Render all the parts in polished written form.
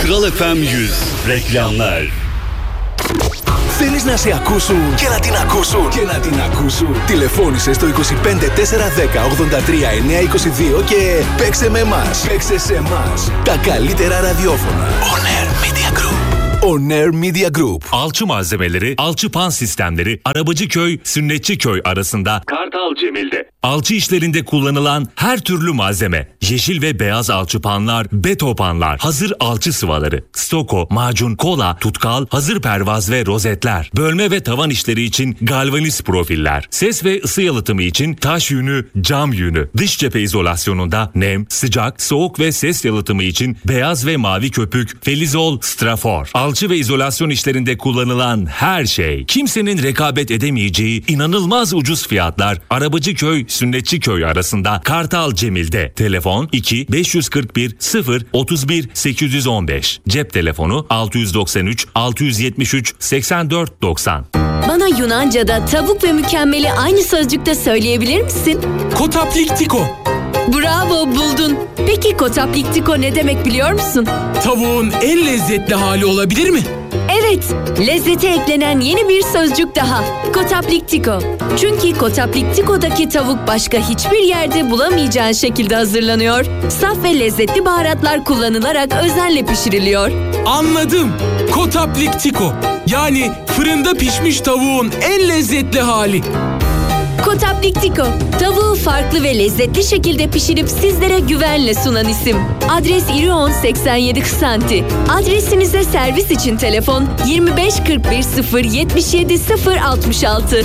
Kral FM 100 reklamlar. Θέλεις να σε ακούσουν και να την ακούσουν και να την ακούσουν? Τηλεφώνησε στο 25410 83 922 και παίξε με εμάς. Παίξε σε εμάς. Τα καλύτερα ραδιόφωνα. On Air Media Group. On Air Media Group. Alçı malzemeleri, alçıpan sistemleri Arabacıköy, Sünnetçiköy arasında Kartal Cemil'de. Alçı işlerinde kullanılan her türlü malzeme, yeşil ve beyaz alçıpanlar, betopanlar, hazır alçı sıvaları, stoko, macun, kola, tutkal, hazır pervaz ve rozetler, bölme ve tavan işleri için galvaniz profiller, ses ve ısı yalıtımı için taş yünü, cam yünü, dış cephe izolasyonunda nem, sıcak, soğuk ve ses yalıtımı için beyaz ve mavi köpük, felizol, strafor, alçı ve izolasyon işlerinde kullanılan her şey, kimsenin rekabet edemeyeceği inanılmaz ucuz fiyatlar, Arabacıköy, Sünnetçiköy arasında Kartal Cemil'de. Telefon 2 541 0 31 815. Cep telefonu 693 673 84 90. Bana Yunanca'da tavuk ve mükemmeli aynı sözcükte söyleyebilir misin? Kotapliktiko. Bravo, buldun. Peki kotapliktiko ne demek biliyor musun? Tavuğun en lezzetli hali olabilir mi? Evet, lezzete eklenen yeni bir sözcük daha. Kotapliktiko. Çünkü kotapliktiko'daki tavuk başka hiçbir yerde bulamayacağın şekilde hazırlanıyor. Saf ve lezzetli baharatlar kullanılarak özenle pişiriliyor. Anladım. Kotapliktiko. Yani fırında pişmiş tavuğun en lezzetli hali. Kotapliktiko. Tavuğu farklı ve lezzetli şekilde pişirip sizlere güvenle sunan isim. Adres İrion 87 Ksanti. Adresinize servis için telefon 25 41 0 77 0 66.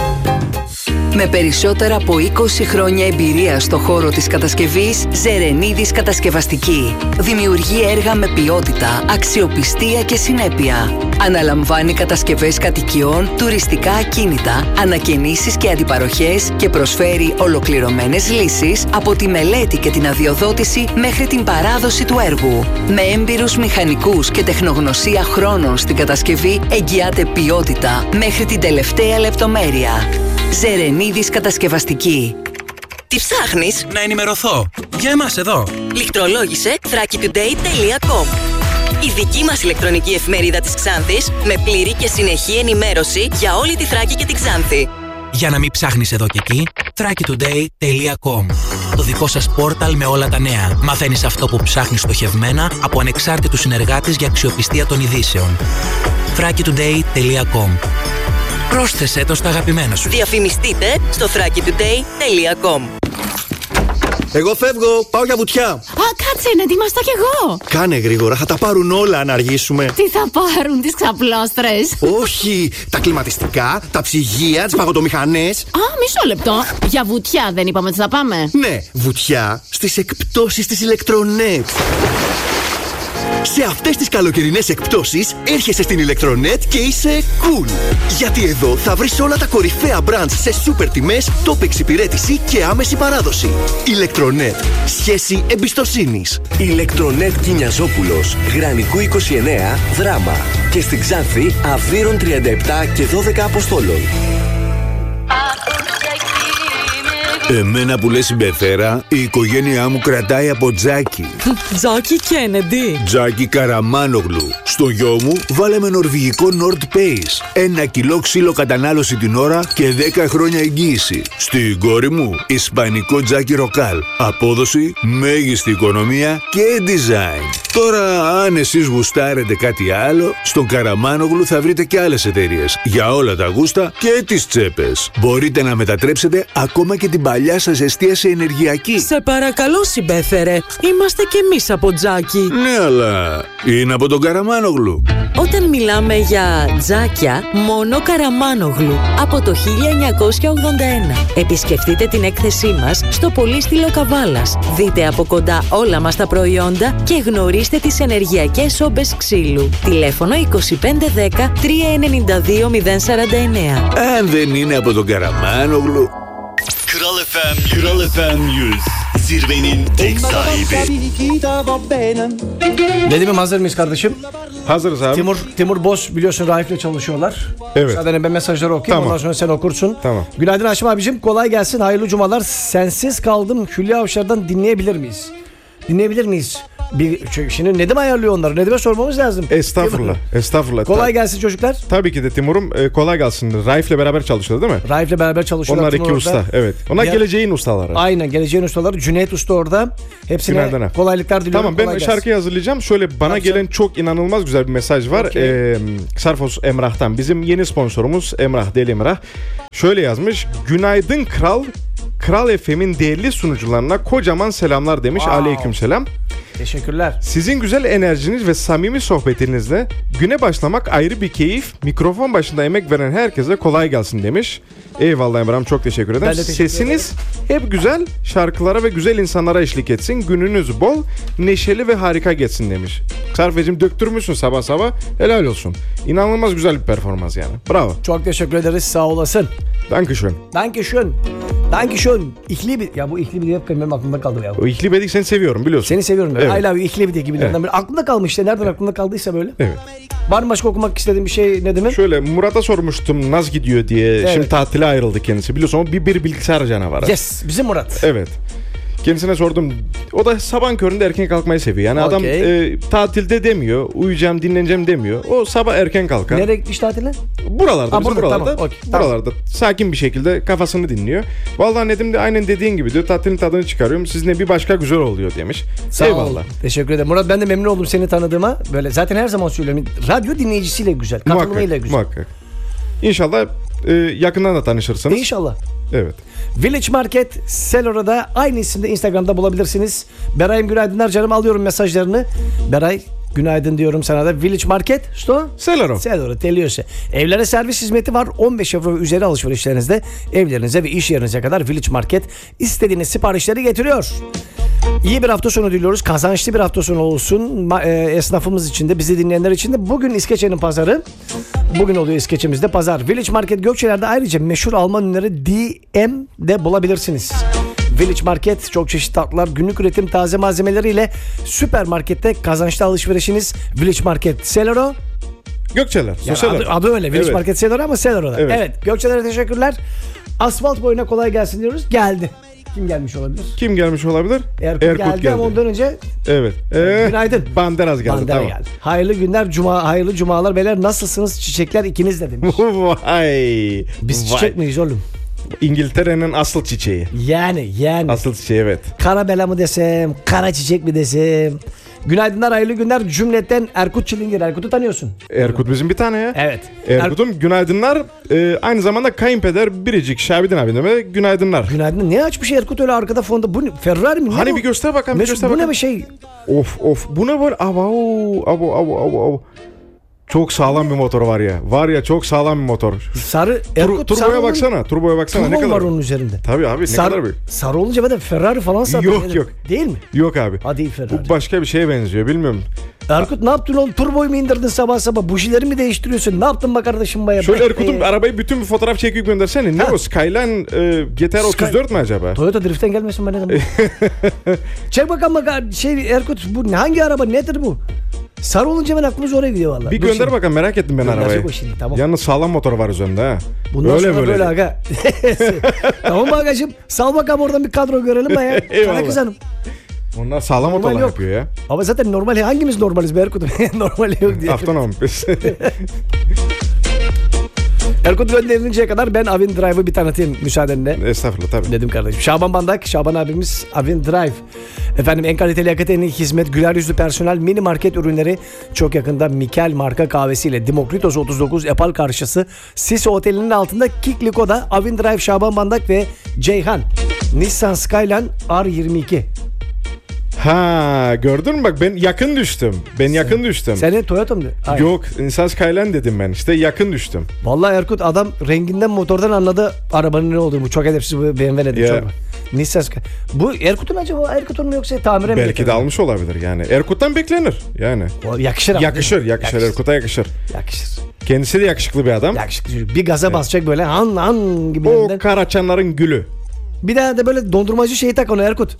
Με περισσότερα από 20 χρόνια εμπειρία στο χώρο της κατασκευής, Ζερενίδης Κατασκευαστική. Δημιουργεί έργα με ποιότητα, αξιοπιστία και συνέπεια. Αναλαμβάνει κατασκευές κατοικιών, τουριστικά ακίνητα, ανακαινήσεις και αντιπαροχές και προσφέρει ολοκληρωμένες λύσεις από τη μελέτη και την αδειοδότηση μέχρι την παράδοση του έργου. Με έμπειρους μηχανικούς και τεχνογνωσία χρόνων στην κατασκευή εγγυάται ποιότητα μέχρι την τελευταία λεπτομέρεια. Ζερενίδης Κατασκευαστική. Τι ψάχνεις? Να ενημερωθώ. Για εμάς εδώ. Λιχτρολόγησε thrakitoday.com. Η δική μας ηλεκτρονική εφημερίδα της Ξάνθης με πλήρη και συνεχή ενημέρωση για όλη τη Θράκη και την Ξάνθη. Για να μην ψάχνεις εδώ και εκεί, thrakitoday.com. Το δικό σας πόρταλ με όλα τα νέα. Μαθαίνεις αυτό που ψάχνεις στοχευμένα από ανεξάρτητους συνεργάτες για αξιοπιστία των ειδήσεων. thrakitoday.com. Πρόσθεσέ το στα αγαπημένα σου. Διαφημιστείτε στο thrakitoday.com. Εγώ φεύγω, πάω για βουτιά. Κάτσε, να ετοιμαστώ κι εγώ. Κάνε γρήγορα, θα τα πάρουν όλα αν αργήσουμε. Τι θα πάρουν, τις ξαπλώστρες? Όχι, τα κλιματιστικά, τα ψυγεία, τις παγωτομηχανές. Μισό λεπτό. Για βουτιά δεν είπαμε ότι θα πάμε? Ναι, βουτιά στις εκπτώσεις της Ηλεκτρονέτ. Σε αυτές τις καλοκαιρινές εκπτώσεις έρχεσαι στην Ηλεκτρονέτ και είσαι cool. Γιατί εδώ θα βρεις όλα τα κορυφαία brands σε σούπερ τιμές, top εξυπηρέτηση και άμεση παράδοση. Ηλεκτρονέτ. Σχέση εμπιστοσύνης. Ηλεκτρονέτ Κινιαζόπουλος, Γρανικού 29, Δράμα. Και στην Ξάνθη, Αυδείρων 37 και 12 Αποστόλων. Εμένα που λες συμπεθέρα, η οικογένειά μου κρατάει από Τζάκι. Τζάκι Κένεντι. Τζάκι Καραμάνογλου. Στο γιο μου βάλαμε νορβηγικό Nord Pace. 1 κιλό ξύλο κατανάλωση την ώρα και 10 χρόνια εγγύηση. Στην κόρη μου, ισπανικό Τζάκι Ροκάλ. Απόδοση, μέγιστη οικονομία και design. Τώρα, αν εσείς γουστάρετε κάτι άλλο, στον Καραμάνογλου θα βρείτε και άλλες εταιρείες για όλα τα γούστα και τις τσέπες. Μπορείτε να μετατρέψετε ακόμα και την παλιά σας εστίαση ενεργειακή. Σε παρακαλώ, συμπέθερε. Είμαστε κι εμείς από Τζάκι. Ναι, αλλά είναι από τον Καραμάνογλου. Όταν μιλάμε για τζάκια, μόνο Καραμάνογλου. Από το 1981. Επισκεφτείτε την έκθεσή μας στο Πολύστηλο Καβάλας. Δείτε από κοντά όλα μας τα προϊόντα και γνωρίστε τις ενεργειακές όμπες ξύλου. Τηλέφωνο 2510 392 049. Αν δεν είναι από τον Καραμάνογλου. Kral FM 100. Zirvenin tek sahibi. Nedim'im hazır mıyız kardeşim? Hazırız abi. Timur Boz biliyorsun Raif'le çalışıyorlar. Evet. Zaten ben mesajları okuyayım, Tamam. ondan sonra sen okursun. Tamam. Günaydın Haşim abicim, kolay gelsin, hayırlı cumalar. Sensiz kaldım, Hülya Avşar'dan dinleyebilir miyiz? Şimdi Nedim ayarlıyor onları. Nedim'e sormamız lazım. Estağfurullah. Kolay gelsin çocuklar. Tabii ki de Timur'um kolay gelsin. Raif'le beraber çalışıyordu değil mi? Raif'le beraber çalışıyorlar. Onlar iki usta. Evet. Onlar geleceğin ustaları. Aynen, geleceğin ustaları. Cüneyt Usta orada. Hepsine kolaylıklar diliyorum. Tamam, ben şarkıyı hazırlayacağım. Şöyle bana gelen çok inanılmaz güzel bir mesaj var. Sarfos Emrah'tan. Bizim yeni sponsorumuz Emrah, Deli Emrah. Şöyle yazmış. Günaydın Kral FM'in değerli sunucularına kocaman selamlar demiş. Aleykümselam. Teşekkürler. Sizin güzel enerjiniz ve samimi sohbetinizle güne başlamak ayrı bir keyif. Mikrofon başında emek veren herkese kolay gelsin demiş. Eyvallah Emrah'ım, çok teşekkür ederim. Sesiniz hep güzel, şarkılara ve güzel insanlara eşlik etsin. Gününüz bol, neşeli ve harika geçsin demiş. Sarfeciğim, döktürmüşsün sabah sabah. Helal olsun. İnanılmaz güzel bir performans yani. Bravo. Çok teşekkür ederiz. Sağ olasın. Dankeschön. Ya bu İhlibi diye benim aklımda kaldı ya. O İhlibi'yi seni seviyorum biliyorsun. Seni seviyorum ben. Evet. I love you İhlibi gibilerden biri. Aklımda kalmış işte. Nereden aklımda kaldıysa böyle. Evet. Var mı başka okumak istediğin bir şey Nedim'im? Şöyle Murat'a sormuştum nasıl gidiyor diye. Evet. Şimdi tatile ayrıldı kendisi. Biliyorsun o bir bilgisayar canavarı. Yes, bizim Murat. Evet. Kendisine sordum. O da sabah köründe erken kalkmayı seviyor. Yani adam tatilde demiyor. Uyuyacağım, dinleneceğim demiyor. O sabah erken kalkar. Nereye gitmiş tatile? Buralarda. Buralarda. Tamam, buralarda. Sakin bir şekilde kafasını dinliyor. Vallahi Nedim de aynen dediğin gibi diyor. Tatilin tadını çıkarıyorum. Sizinle bir başka güzel oluyor demiş. Eyvallah. Teşekkür ederim. Murat, ben de memnun oldum seni tanıdığıma. Böyle zaten her zaman söylüyorum. Radyo dinleyicisiyle güzel. Katılımıyla güzel. Muhakkak. İnşallah yakından da tanışırsınız. İnşallah. Evet. Village Market Selora'da aynı isimde Instagram'da bulabilirsiniz. Beray'ım günaydınlar canım, alıyorum mesajlarını. Beray günaydın diyorum sana da. Village Market Selora Teliyorsa. Evlere servis hizmeti var. 15 euro üzeri alışverişlerinizde evlerinize ve iş yerinize kadar Village Market istediğiniz siparişleri getiriyor. İyi bir hafta sonu diliyoruz. Kazançlı bir hafta sonu olsun. Esnafımız için de, bizi dinleyenler için de. Bugün İskeçe'nin pazarı. Bugün oluyor İskeçe'mizde pazar. Village Market Gökçeler'de ayrıca meşhur Alman ürünleri DM'de bulabilirsiniz. Village Market çok çeşitli tatlılar, günlük üretim taze malzemeleriyle süpermarkette kazançlı alışverişiniz. Village Market Selero. Gökçeler. Yani adı öyle. Village Market Selero ama Seloro'da. Evet. Gökçeler'e teşekkürler. Asfalt boyuna kolay gelsin diyoruz. Geldi. Kim gelmiş olabilir? Erkut geldi. Ama ondan önce günaydın. Banderas geldi. Geldi. Hayırlı günler, hayırlı cumalar beyler. Nasılsınız çiçekler ikiniz de demiş. Vay. Biz çiçek miyiz oğlum? İngiltere'nin asıl çiçeği. Yani. Asıl çiçeği, evet. Kara bela mı desem, kara çiçek mi desem. Günaydınlar, hayırlı günler. Cümleten Erkut Çilingir. Erkut'u tanıyorsun. Erkut bizim bir tane ya. Evet. Erkut'um günaydınlar. Aynı zamanda kayınpeder Biricik Şabidin abime günaydınlar. Günaydın. Ne açmış Erkut öyle arkada fonda? Bu Ferrari mi? Hani bir göster bakalım. Bu ne bir şey? Of. Bu ne var? Abo. Çok sağlam bir motor var ya. Çok sağlam bir motor. Sarı Erkut. Turboya baksana. Turbo ne kadar var onun üzerinde. Tabii abi, ne kadar büyük. Sarı olunca ben de Ferrari falan sandım. Yok. Değil mi? Yok abi. Hadi Ferrari. Bu başka bir şeye benziyor, bilmiyorum. Erkut ne yaptın oğlum? Turboyu mu indirdin sabah? Bujileri mi değiştiriyorsun? Ne yaptın be kardeşim baya? Şöyle Erkut'um arabayı bütün bir fotoğraf çekip göndersene. Ne o? Skyline GTR 34 mi acaba? Toyota Drift'ten gelmesin bana. Çek bakalım Erkut, bu hangi araba, nedir bu? Sarı olunca ben aklımız oraya gidiyor vallahi. Bir gönder bakalım, merak ettim ben arabayı. Tamam. Yalnız sağlam motor var üzerinde ha. Bundan öyle sonra böyle aga. Tamam agacığım, sal bakalım oradan bir kadro görelim be ya. Eyvallah. Kız hanım. Onlar sağlam motorlar yapıyor ya. Ama zaten normal, hangimiz normaliz be Erkut'um? Normali yok diye. Haftan Erkut gönderinceye kadar ben Avin Drive'ı bir tanıtayım müsaadenle. Estağfurullah, tabii. Dedim kardeşim. Şaban Bandak, Şaban abimiz Avin Drive. Efendim, en kaliteli yakıt, en iyi hizmet, güler yüzlü personel, mini market ürünleri. Çok yakında Mikel marka kahvesiyle Demokritos 39 Epal karşısı Sisi Oteli'nin altında Kiklikko'da Avin Drive, Şaban Bandak ve Ceyhan. Nissan Skyline R22. Ha, gördün mü bak, ben yakın düştüm. Yakın düştüm. Senin Toyota mı? Yok, Nissan Skyline dedim ben. İşte yakın düştüm. Vallahi Erkut adam renginden, motordan anladı arabanın ne olduğunu. Bu çok edepsiz, bu BMW dedim. Çok. Nissan Skyline. Bu Erkut'un acaba? Erkut'un mu yoksa tamire mi? Belki de almış olabilir yani. Erkut'tan beklenir yani. Yakışır ama. Yakışır. Erkut'a yakışır. Kendisi de yakışıklı bir adam. Yakışıklı. Bir gaza basacak böyle han gibi. O Karaçanların gülü. Bir daha da böyle dondurmacı şeyi tak ona Erkut.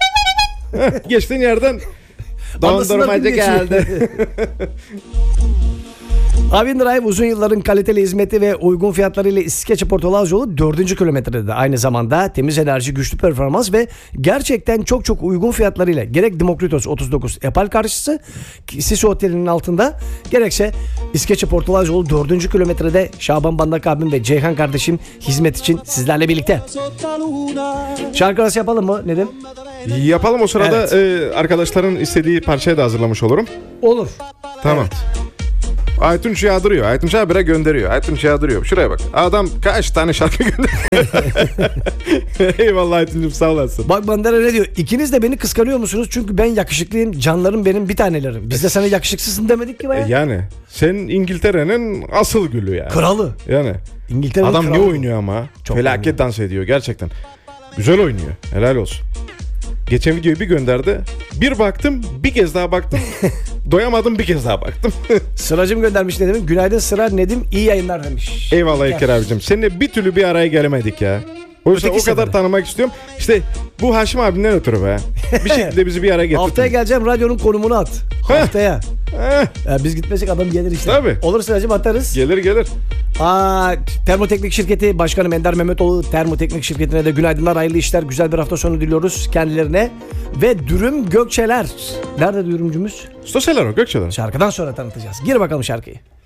Geçtiğin yerden dondurmacı geldi. Avin Drive uzun yılların kaliteli hizmeti ve uygun fiyatlarıyla İskeçe Portakal yolu 4. kilometrede. Aynı zamanda temiz enerji, güçlü performans ve gerçekten çok uygun fiyatlarıyla gerek Demokritos 39 Epal karşısı Sisi Oteli'nin altında, gerekse İskeçe Portakal yolu 4. kilometrede Şaban Bandak abim ve Ceyhan kardeşim hizmet için sizlerle birlikte. Şarkı arası yapalım mı Nedim? Yapalım, o sırada arkadaşların istediği parçayı da hazırlamış olurum. Olur. Tamam. Evet. Aytunç yağdırıyor. Aytunç habire gönderiyor. Aytunç yağdırıyor. Şuraya bak. Adam kaç tane şarkı gönderiyor. Eyvallah Aytunç'um, sağ olasın. Bak Bandera ne diyor? İkiniz de beni kıskanıyor musunuz? Çünkü ben yakışıklıyım. Canlarım benim bir tanelerim. Biz de sana yakışıksızsın demedik ki be. Yani sen İngiltere'nin asıl gülü yani. Kralı. Yani. İngiltere'nin adam kralı. ne oynuyor ama. Çok felaket oynuyor. Dans ediyor gerçekten. Güzel oynuyor. Helal olsun. Geçen videoyu bir gönderdi. Bir baktım, bir kez daha baktım. Doyamadım, bir kez daha baktım. Sıracım göndermiş Nedim'in. Günaydın Sıra, Nedim iyi yayınlar demiş. Eyvallah İlker abicim. Seninle bir türlü bir araya gelemedik ya. O yüzden o kadar tanımak istiyorum. İşte bu Haşim abinden ötürü be. Bir şekilde bizi bir araya getirdin. Haftaya geleceğim, radyonun konumunu at. Haftaya. Biz gitmesek adam gelir işte. Tabii. Olur Sıracım, atarız. Gelir. Termoteknik Şirketi Başkanı Ender Mehmetoğlu Termoteknik Şirketi'ne de günaydınlar, hayırlı işler, güzel bir hafta sonu diliyoruz kendilerine. Ve Dürüm Gökçeler. Nerede dürümcümüz? Stoselero Gökçeler. Şarkıdan sonra tanıtacağız. Gir bakalım şarkıyı.